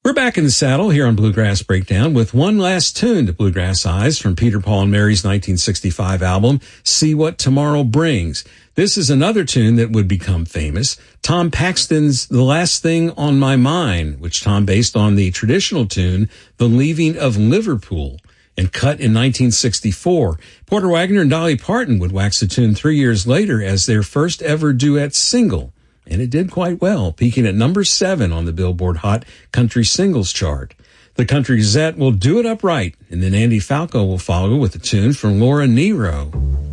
We're back in the saddle here on Bluegrass Breakdown with one last tune to Bluegrass Eyes from Peter, Paul, and Mary's 1965 album, See What Tomorrow Brings. This is another tune that would become famous, Tom Paxton's The Last Thing on My Mind, which Tom based on the traditional tune, The Leaving of Liverpool, and cut in 1964. Porter Wagoner and Dolly Parton would wax the tune 3 years later as their first ever duet single. And it did quite well, peaking at number 7 on the Billboard Hot Country Singles chart. The Country Gazette will do it upright, and then Andy Falco will follow with a tune from Laura Nyro.